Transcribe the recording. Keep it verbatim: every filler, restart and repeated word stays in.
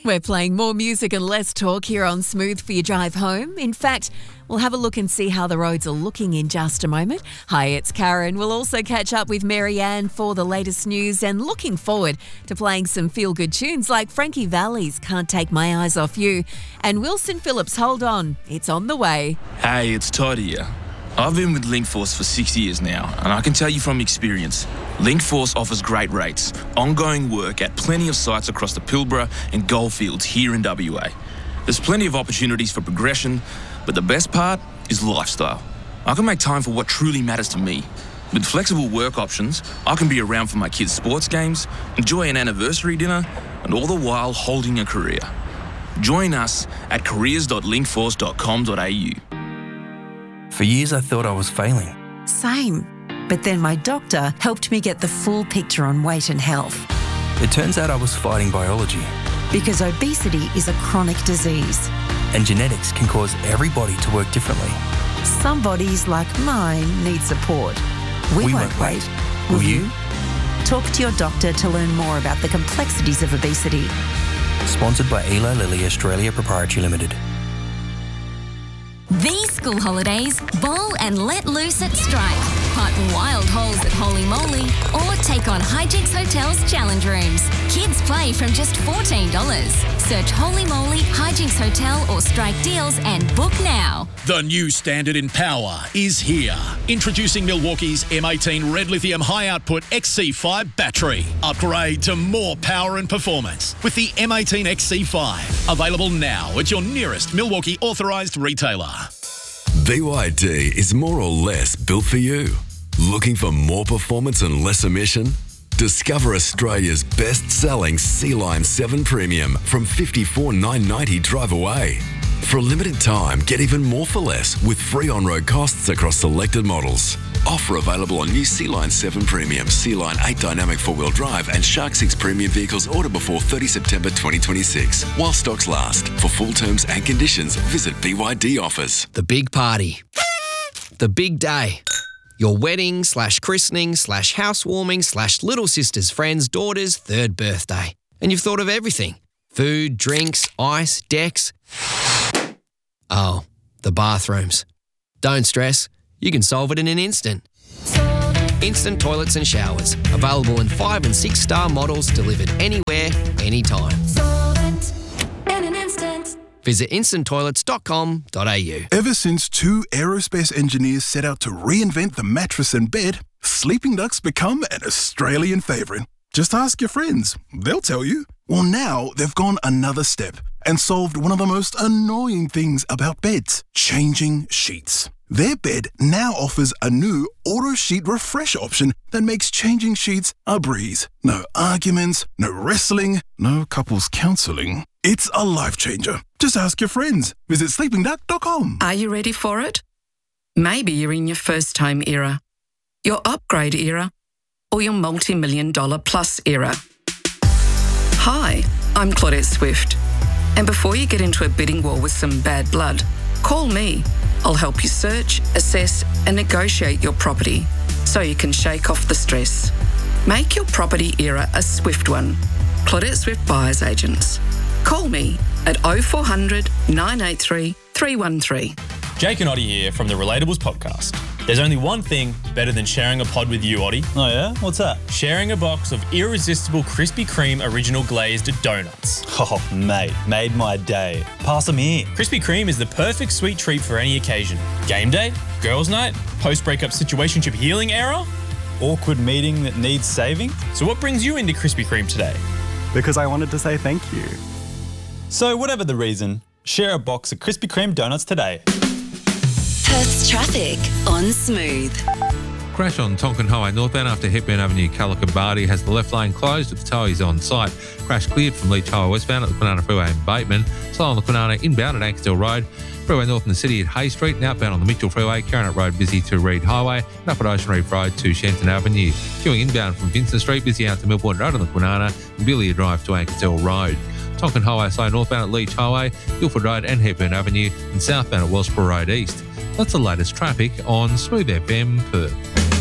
We're playing more music and less talk here on Smooth for your drive home. In fact, we'll have a look and see how the roads are looking in just a moment. Hi, it's Karen. We'll also catch up with Marianne for the latest news and looking forward to playing some feel-good tunes like Frankie Valli's Can't Take My Eyes Off You and Wilson Phillips' Hold On, It's On The Way. Hey, it's Todd here. I've been with Linkforce for six years now, and I can tell you from experience, Linkforce offers great rates, ongoing work at plenty of sites across the Pilbara and Goldfields here in W A. There's plenty of opportunities for progression, but the best part is lifestyle. I can make time for what truly matters to me. With flexible work options, I can be around for my kids' sports games, enjoy an anniversary dinner, and all the while holding a career. Join us at careers dot linkforce dot com dot a u. For years I thought I was failing. Same. But then my doctor helped me get the full picture on weight and health. It turns out I was fighting biology. Because obesity is a chronic disease. And genetics can cause every body to work differently. Some bodies, like mine, need support. We, we won't, won't wait. wait. Will Will you? you? Talk to your doctor to learn more about the complexities of obesity. Sponsored by Eli Lilly Australia Proprietary Limited. These school holidays, bowl and let loose at Strike. Punt wild holes at Holy Moly or take on Hijinks Hotel's challenge rooms. Kids play from just fourteen dollars. Search Holy Moly, Hijinks Hotel or Strike Deals and book now. The new standard in power is here. Introducing Milwaukee's M eighteen Red Lithium High Output X C five battery. Upgrade to more power and performance with the M eighteen X C five. Available now at your nearest Milwaukee authorised retailer. B Y D is more or less built for you. Looking for more performance and less emission? Discover Australia's best-selling Sea-Line seven Premium from fifty-four thousand nine hundred ninety dollars drive away. For a limited time, get even more for less with free on-road costs across selected models. Offer available on new Sea-Line seven Premium, Sea-Line eight Dynamic four-wheel drive and Shark six Premium vehicles order before thirtieth September twenty twenty-six. While stocks last. For full terms and conditions, visit B Y D Offers. The big party. The big day. Your wedding slash christening slash housewarming slash little sister's friend's daughter's third birthday. And you've thought of everything. Food, drinks, ice, decks. Oh, the bathrooms. Don't stress. You can solve it in an instant. Instant toilets and showers. Available in five and six star models delivered anywhere, anytime. Visit instant toilets dot com dot a u. Ever since two aerospace engineers set out to reinvent the mattress and bed, Sleeping Duck's become an Australian favourite. Just ask your friends. They'll tell you. Well, now they've gone another step and solved one of the most annoying things about beds, changing sheets. Their bed now offers a new auto sheet refresh option that makes changing sheets a breeze. No arguments, no wrestling, no couples counselling. It's a life changer. Just ask your friends. Visit sleeping duck dot com. Are you ready for it? Maybe you're in your first home era, your upgrade era, or your multi-million dollar plus era. Hi, I'm Claudette Swift. And before you get into a bidding war with some bad blood, call me. I'll help you search, assess, and negotiate your property so you can shake off the stress. Make your property era a swift one. Claudette Swift Buyers Agents. Call me at oh four hundred, nine eight three, three one three. Jake and Oddie here from the Relatables podcast. There's only one thing better than sharing a pod with you, Oddie. Oh yeah? What's that? Sharing a box of irresistible Krispy Kreme original glazed donuts. Oh, mate, made my day. Pass them here. Krispy Kreme is the perfect sweet treat for any occasion. Game day, girls' night, post-breakup situationship healing era, awkward meeting that needs saving. So what brings you into Krispy Kreme today? Because I wanted to say thank you. So whatever the reason, share a box of Krispy Kreme donuts today. Perth's traffic on Smooth. Crash on Tonkin Highway northbound after Hepburn Avenue, Callacabadi has the left lane closed with the towies on site. Crash cleared from Leach Highway westbound at the Kwinana Freeway in Bateman. Slow on the Kwinana inbound at Ankersdale Road. Freeway north in the city at Hay Street and outbound on the Mitchell Freeway, Caranet Road busy to Reed Highway and up at Ocean Reef Road to Shenton Avenue. Queuing inbound from Vincent Street, busy out to Millport Road on the Kwinana and Billiard Drive to Ankersdale Road. Tonkin Highway slow northbound at Leach Highway, Guildford Road and Hepburn Avenue and southbound at Wellsborough Road East. That's the latest traffic on Smooth F M Perth.